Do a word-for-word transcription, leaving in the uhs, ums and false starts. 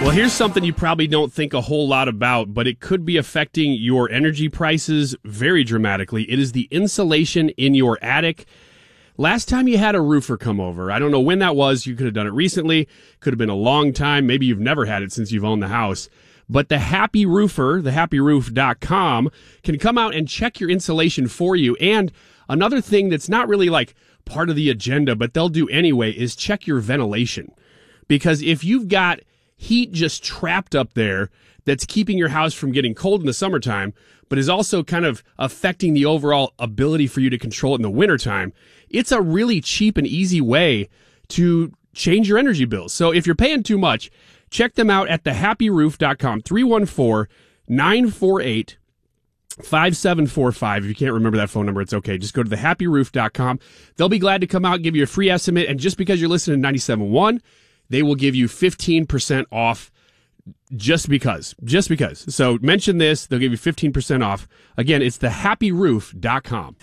Well, here's something you probably don't think a whole lot about, but it could be affecting your energy prices very dramatically. It is the insulation in your attic. Last time you had a roofer come over, I don't know when that was. You could have done it recently. Could have been a long time. Maybe you've never had it since you've owned the house. But the Happy Roofer, the happy roof dot com, can come out and check your insulation for you. And another thing that's not really like part of the agenda, but they'll do anyway, is check your ventilation. Because if you've got heat just trapped up there that's keeping your house from getting cold in the summertime, but is also kind of affecting the overall ability for you to control it in the wintertime, it's a really cheap and easy way to change your energy bills. So if you're paying too much, check them out at the happy roof dot com, three one four, nine four eight, five seven four five. If you can't remember that phone number, it's okay. Just go to the happy roof dot com. They'll be glad to come out and give you a free estimate. And just because you're listening to ninety-seven point one, they will give you fifteen percent off just because. Just because. So mention this, they'll give you fifteen percent off. Again, it's the happy roof dot com.